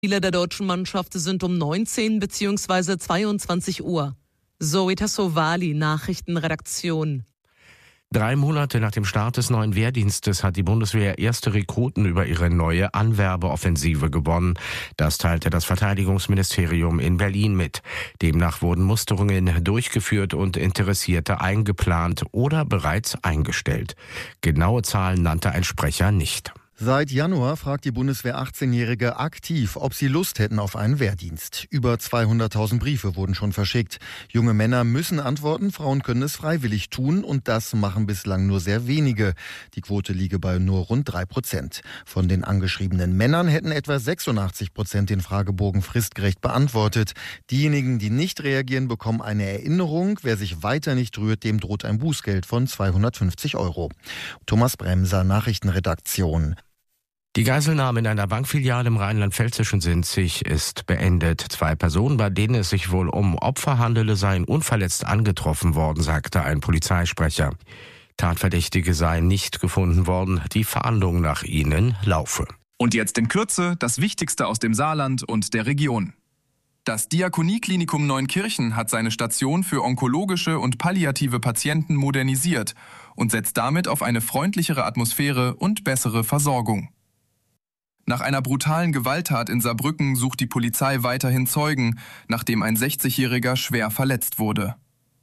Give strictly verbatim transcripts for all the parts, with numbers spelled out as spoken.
Spiele der deutschen Mannschaft sind um neunzehn bzw. zweiundzwanzig Uhr. Zoe Tassovali, Nachrichtenredaktion. Drei Monate nach dem Start des neuen Wehrdienstes hat die Bundeswehr erste Rekruten über ihre neue Anwerbeoffensive gewonnen. Das teilte das Verteidigungsministerium in Berlin mit. Demnach wurden Musterungen durchgeführt und Interessierte eingeplant oder bereits eingestellt. Genaue Zahlen nannte ein Sprecher nicht. Seit Januar fragt die Bundeswehr achtzehnjährige aktiv, ob sie Lust hätten auf einen Wehrdienst. Über zweihunderttausend Briefe wurden schon verschickt. Junge Männer müssen antworten, Frauen können es freiwillig tun und das machen bislang nur sehr wenige. Die Quote liege bei nur rund drei Prozent. Von den angeschriebenen Männern hätten etwa sechsundachtzig Prozent den Fragebogen fristgerecht beantwortet. Diejenigen, die nicht reagieren, bekommen eine Erinnerung. Wer sich weiter nicht rührt, dem droht ein Bußgeld von zweihundertfünfzig Euro. Thomas Bremser, Nachrichtenredaktion. Die Geiselnahme in einer Bankfiliale im rheinland-pfälzischen Sinzig ist beendet. Zwei Personen, bei denen es sich wohl um Opfer handele, seien unverletzt angetroffen worden, sagte ein Polizeisprecher. Tatverdächtige seien nicht gefunden worden. Die Fahndung nach ihnen laufe. Und jetzt in Kürze das Wichtigste aus dem Saarland und der Region. Das Diakonieklinikum Neunkirchen hat seine Station für onkologische und palliative Patienten modernisiert und setzt damit auf eine freundlichere Atmosphäre und bessere Versorgung. Nach einer brutalen Gewalttat in Saarbrücken sucht die Polizei weiterhin Zeugen, nachdem ein sechzigjähriger schwer verletzt wurde.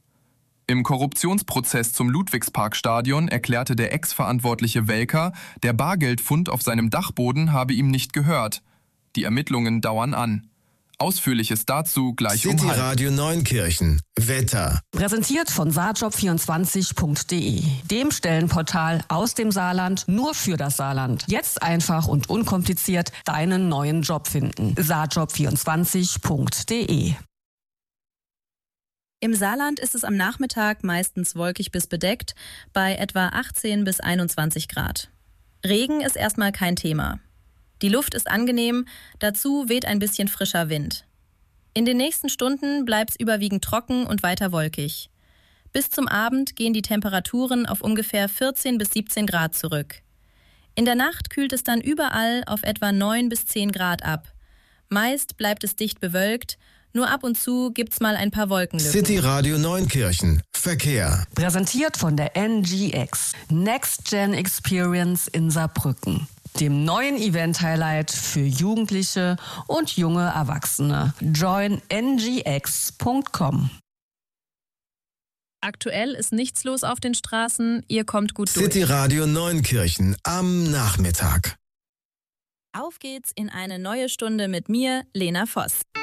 Im Korruptionsprozess zum Ludwigsparkstadion erklärte der Ex-Verantwortliche Welker, der Bargeldfund auf seinem Dachboden habe ihm nicht gehört. Die Ermittlungen dauern an. Ausführliches dazu gleich um halb. City Radio Neunkirchen. Wetter. Präsentiert von saarjob vierundzwanzig punkt de, dem Stellenportal aus dem Saarland nur für das Saarland. Jetzt einfach und unkompliziert deinen neuen Job finden. saarjob vierundzwanzig punkt de. Im Saarland ist es am Nachmittag meistens wolkig bis bedeckt, bei etwa achtzehn bis einundzwanzig Grad. Regen ist erstmal kein Thema. Die Luft ist angenehm, dazu weht ein bisschen frischer Wind. In den nächsten Stunden bleibt es überwiegend trocken und weiter wolkig. Bis zum Abend gehen die Temperaturen auf ungefähr vierzehn bis siebzehn Grad zurück. In der Nacht kühlt es dann überall auf etwa neun bis zehn Grad ab. Meist bleibt es dicht bewölkt, nur ab und zu gibt's mal ein paar Wolkenlücken. City Radio Neunkirchen. Verkehr. Präsentiert von der N G X. Next Gen Experience in Saarbrücken. Dem neuen Event-Highlight für Jugendliche und junge Erwachsene. join n g x punkt com. Aktuell ist nichts los auf den Straßen, ihr kommt gut durch. City Radio Neunkirchen am Nachmittag. Auf geht's in eine neue Stunde mit mir, Lena Voss.